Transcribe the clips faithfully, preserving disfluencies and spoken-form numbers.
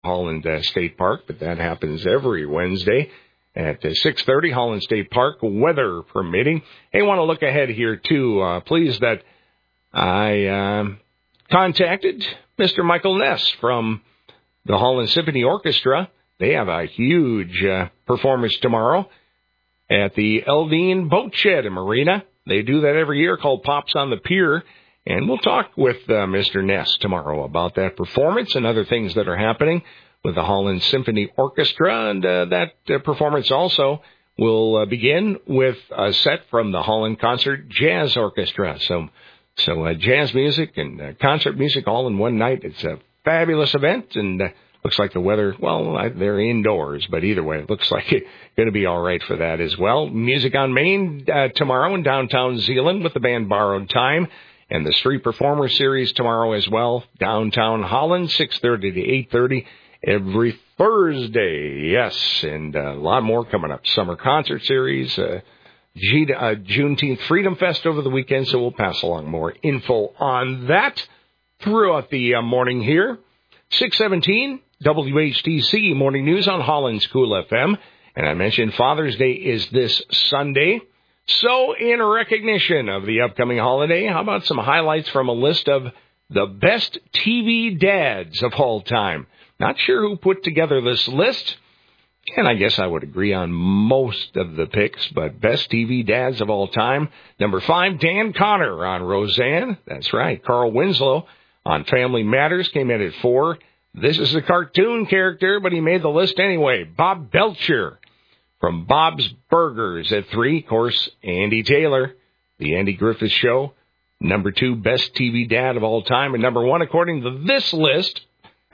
Holland uh, State Park, but that happens every Wednesday at uh, six thirty, Holland State Park, weather permitting. Hey, want to look ahead here, too. Uh, pleased that I um, contacted Mister Michael Ness from the Holland Symphony Orchestra. They have a huge uh, performance tomorrow at the Eldine Boat Shed and Marina. They do that every year, called Pops on the Pier. And we'll talk with uh, Mister Ness tomorrow about that performance and other things that are happening with the Holland Symphony Orchestra. And uh, that uh, performance also will uh, begin with a set from the Holland Concert Jazz Orchestra. So so uh, jazz music and uh, concert music all in one night. It's a fabulous event, and uh, looks like the weather, well, I, they're indoors, but either way, it looks like it's going to be all right for that as well. Music on Main uh, tomorrow in downtown Zeeland with the band Borrowed Time. And the Street Performer Series tomorrow as well, downtown Holland, six thirty to eight thirty every Thursday. Yes, and a lot more coming up. Summer Concert Series, uh, G- uh, Juneteenth Freedom Fest over the weekend, so we'll pass along more info on that throughout the uh, morning here. six seventeen, W H T C Morning News on Holland's Cool F M. And I mentioned Father's Day is this Sunday. So, in recognition of the upcoming holiday, how about some highlights from a list of the best T V dads of all time? Not sure who put together this list, and I guess I would agree on most of the picks, but best T V dads of all time. Number five, Dan Connor on Roseanne. That's right. Carl Winslow on Family Matters came in at four. This is a cartoon character, but he made the list anyway. Bob Belcher from Bob's Burgers at three. Of course, Andy Taylor, The Andy Griffith Show. Number two, best T V dad of all time. And number one, according to this list,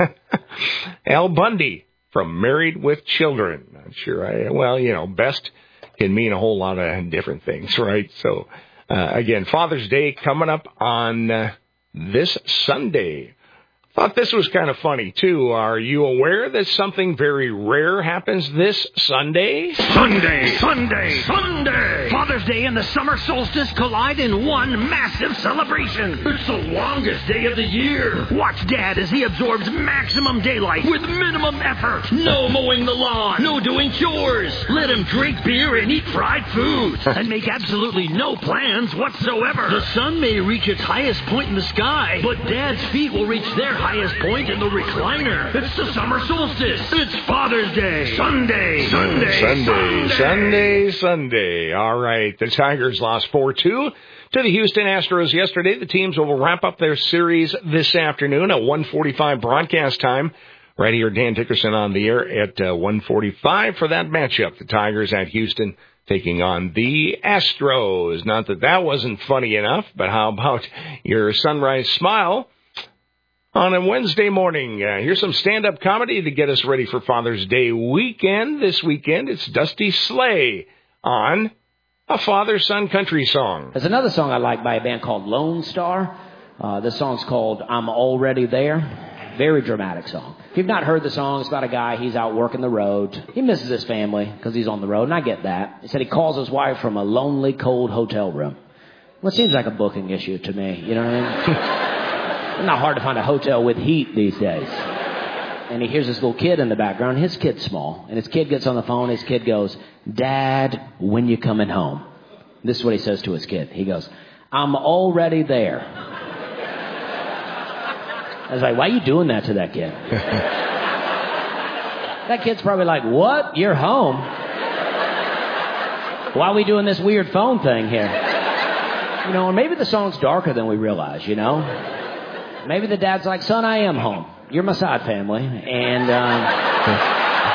Al Bundy from Married with Children. Not sure I, well, you know, best can mean a whole lot of different things, right? So, uh, again, Father's Day coming up on uh, this Sunday. Thought this was kind of funny, too. Are you aware that something very rare happens this Sunday? Sunday, Sunday, Sunday! Father's Day and the summer solstice collide in one massive celebration. It's the longest day of the year. Watch Dad as he absorbs maximum daylight with minimum effort. No mowing the lawn, no doing chores. Let him drink beer and eat fried foods and make absolutely no plans whatsoever. The sun may reach its highest point in the sky, but Dad's feet will reach their highest point in the recliner. It's the summer solstice. It's Father's Day. Sunday. Sunday. Sunday. Sunday. Sunday. All right. The Tigers lost four two to the Houston Astros yesterday. The teams will wrap up their series this afternoon at one forty-five broadcast time. Right here, Dan Dickerson on the air at uh, one forty-five for that matchup. The Tigers at Houston taking on the Astros. Not that that wasn't funny enough, but how about your sunrise smile on a Wednesday morning? Uh, here's some stand-up comedy to get us ready for Father's Day weekend. This weekend, it's Dusty Slay on a father-son country song. There's another song I like by a band called Lone Star. Uh, this song's called I'm Already There. Very dramatic song. If you've not heard the song, it's about a guy, he's out working the road. He misses his family because he's on the road, and I get that. He said he calls his wife from a lonely, cold hotel room. Well, it seems like a booking issue to me, you know what I mean? It's not hard to find a hotel with heat these days. And he hears this little kid in the background. His kid's small. And his kid gets on the phone. His kid goes, Dad, when you coming home? This is what he says to his kid. He goes, I'm already there. I was like, why are you doing that to that kid? That kid's probably like, what? You're home? Why are we doing this weird phone thing here? You know, and maybe the song's darker than we realize, you know? Maybe the dad's like, son, I am home. You're my side family. And, um...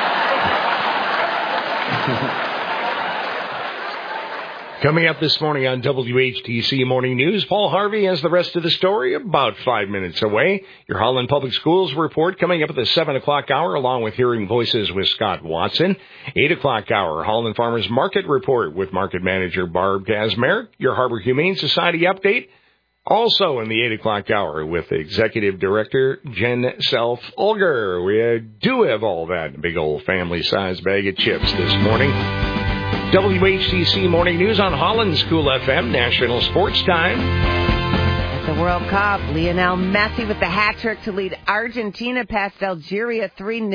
Coming up this morning on W H T C Morning News, Paul Harvey has the rest of the story about five minutes away. Your Holland Public Schools report coming up at the seven o'clock hour, along with Hearing Voices with Scott Watson. eight o'clock hour, Holland Farmers Market Report with Market Manager Barb Kazmarek. Your Harbor Humane Society update. Also in the eight o'clock hour with Executive Director Jen Self-Ulger. We do have all that in a big old family-sized bag of chips this morning. W H T C Morning News on Holland's Cool F M, National Sports Time. the World Cup. Lionel Messi with the hat trick to lead Argentina past Algeria three nil.